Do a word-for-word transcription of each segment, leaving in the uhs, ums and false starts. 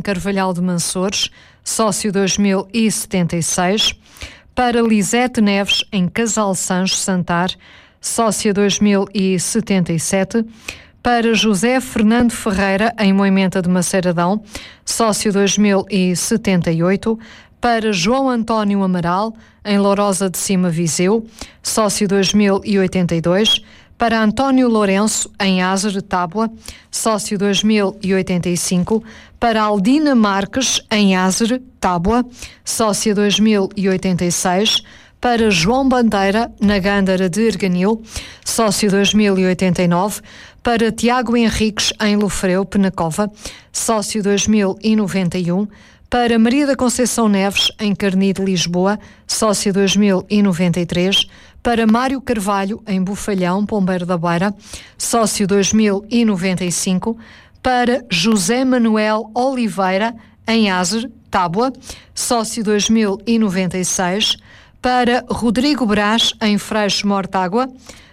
Carvalhal de Mansores, sócio dois mil e setenta e seis. Para Lisete Neves, em Casal Sancho, Santar, sócia dois mil e setenta e sete. Para José Fernando Ferreira, em Moimenta de Maceiradão, sócio dois mil e setenta e oito. Para João António Amaral, em Lourosa de Cima, Viseu, sócio dois mil e oitenta e dois. Para António Lourenço, em Azer, Tábua, sócio dois mil e oitenta e cinco. Para Aldina Marques, em Azer, Tábua, sócia dois mil e oitenta e seis. Para João Bandeira, na Gândara de Erganil, sócio dois mil e oitenta e nove. Para Tiago Henriques, em Lofreu, Penacova, sócio dois mil e noventa e um. Para Maria da Conceição Neves, em Carni de Lisboa, sócia dois mil e noventa e três. Para Mário Carvalho, em Bufalhão, Pombeiro da Beira, sócio dois mil e noventa e cinco. Para José Manuel Oliveira, em Azer, Tábua, sócio dois mil e noventa e seis. Para Rodrigo Brás, em Freixo Mortágua,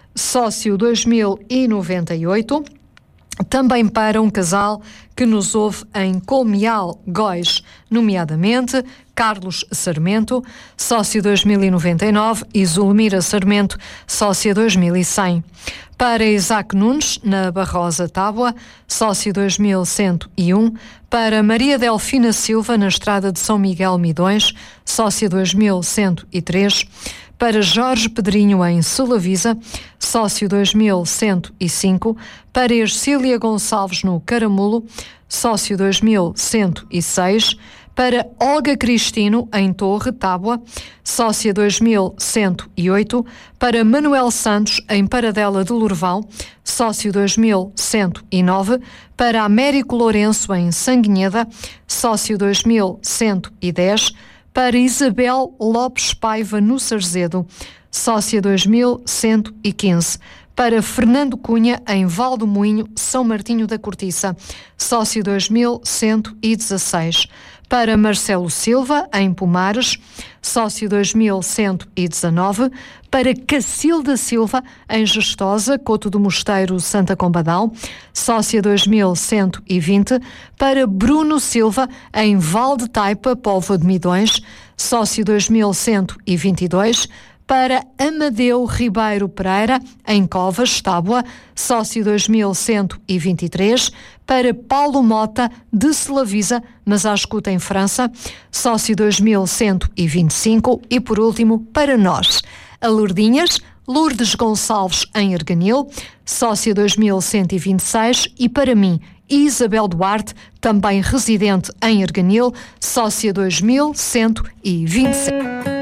sócio dois mil e noventa e oito. Também para um casal que nos ouve em Colmeal, Góis, nomeadamente Carlos Sarmento, sócio dois mil e noventa e nove, e Zulmira Sarmento, sócia dois mil e cem. Para Isaac Nunes, na Barrosa, Tábua, sócio dois mil cento e um. Para Maria Delfina Silva, na Estrada de São Miguel Midões, sócia dois mil cento e três. Para Jorge Pedrinho, em Solavisa, sócio dois mil cento e cinco. Para Ercília Gonçalves, no Caramulo, sócio dois mil cento e seis. Para Olga Cristino, em Torre, Tábua, sócia dois mil cento e oito. Para Manuel Santos, em Paradela de Lourvão, sócio dois mil cento e nove. Para Américo Lourenço, em Sanguinheda, sócio dois mil cento e dez. Para Isabel Lopes Paiva, no Sarzedo, sócia dois mil cento e quinze. Para Fernando Cunha, em Val do Moinho, São Martinho da Cortiça, sócio dois mil cento e dezesseis. Para Marcelo Silva, em Pomares, sócio dois mil cento e dezanove. Para Cacilda Silva, em Gestosa, Couto do Mosteiro, Santa Combadão, sócia dois mil cento e vinte. Para Bruno Silva, em Val de Taipa, Póvoa de Midões, sócio dois mil cento e vinte e dois. Para Amadeu Ribeiro Pereira, em Covas, Tábua, sócio dois mil cento e vinte e três. Para Paulo Mota, de Selavisa, mas à escuta em França, sócio dois mil cento e vinte e cinco. E por último, para nós, a Lourdinhas, Lourdes Gonçalves, em Erganil, sócio dois mil cento e vinte e seis. E para mim, Isabel Duarte, também residente em Erganil, sócia dois mil cento e vinte e sete.